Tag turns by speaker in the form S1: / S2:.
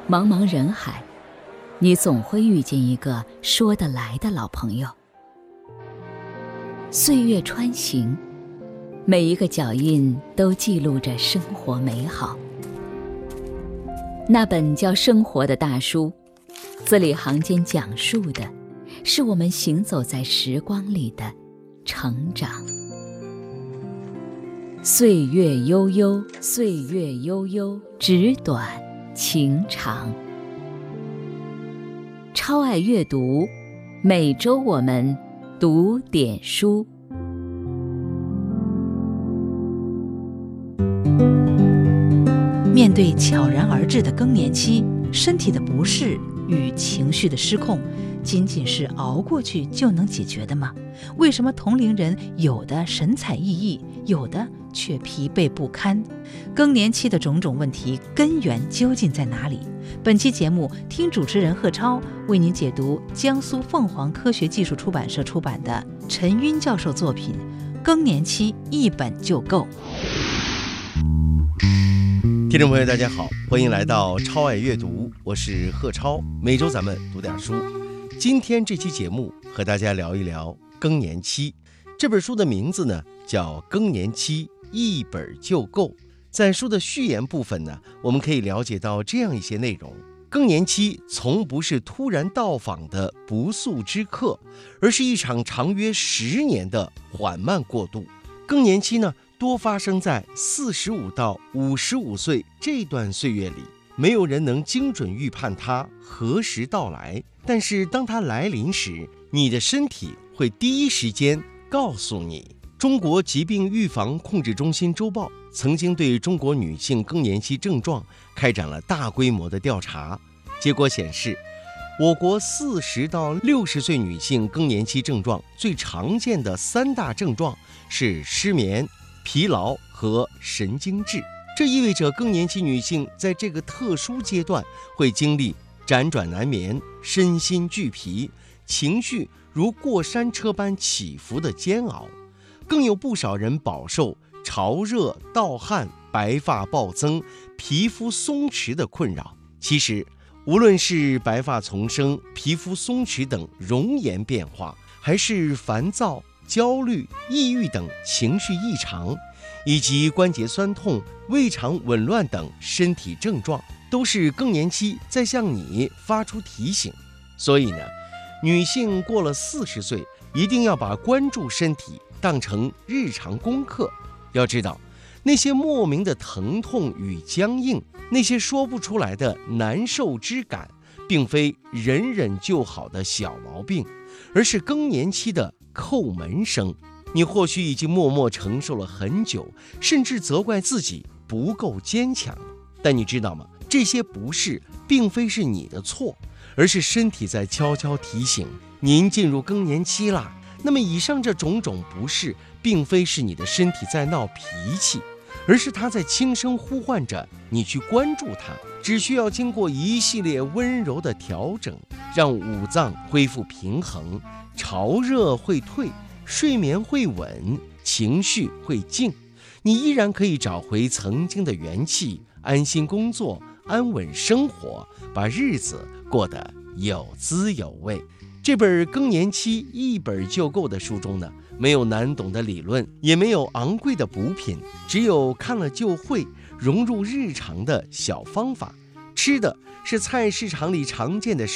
S1: 茫茫人海，你总会遇见一个说得来的老朋友。岁月穿行，每一个脚印都记录着生活美好。那本叫《生活》的大书，字里行间讲述的是我们行走在时光里的成长。岁月悠悠，岁月悠悠，纸短情长。超爱阅读，每周我们读点书。
S2: 面对悄然而至的更年期，身体的不适与情绪的失控，仅仅是熬过去就能解决的吗？为什么同龄人有的神采奕奕，有的却疲惫不堪？更年期的种种问题根源究竟在哪里？本期节目，听主持人贺超为您解读江苏凤凰科学技术出版社出版的陈晕教授作品《更年期一本就够》。
S3: 听众朋友大家好，欢迎来到超爱阅读，我是贺超，每周咱们读点书。今天这期节目和大家聊一聊更年期。这本书的名字呢叫《更年期一本就够》。在书的序言部分呢，我们可以了解到这样一些内容：更年期从不是突然到访的不速之客，而是一场长约10年的缓慢过渡。更年期呢多发生在45到55岁这段岁月里，没有人能精准预判它何时到来，但是当它来临时，你的身体会第一时间告诉你。中国疾病预防控制中心周报曾经对中国女性更年期症状开展了大规模的调查，结果显示，我国40到60岁女性更年期症状最常见的3大症状是失眠、疲劳和神经质。这意味着更年期女性在这个特殊阶段会经历辗转难眠、身心俱疲、情绪如过山车般起伏的煎熬，更有不少人饱受潮热、盗汗、白发暴增、皮肤松弛的困扰。其实无论是白发丛生、皮肤松弛等容颜变化，还是烦躁、焦虑、抑郁等情绪异常，以及关节酸痛、胃肠紊乱等身体症状，都是更年期在向你发出提醒。所以呢，女性过了40岁，一定要把关注身体当成日常功课。要知道，那些莫名的疼痛与僵硬，那些说不出来的难受之感，并非忍忍就好的小毛病，而是更年期的叩门声。你或许已经默默承受了很久，甚至责怪自己不够坚强。但你知道吗？这些不适并非是你的错，而是身体在悄悄提醒您进入更年期啦。那么以上这种种不适，并非是你的身体在闹脾气，而是它在轻声呼唤着你去关注它。只需要经过一系列温柔的调整，让五脏恢复平衡，潮热会退，睡眠会稳，情绪会静，你依然可以找回曾经的元气，安心工作，安稳生活，把日子过得有滋有味。这本更年期一本就够的书中呢，没有难懂的理论，也没有昂贵的补品，只有看了就会，融入日常的小方法。吃的是菜市场里常见的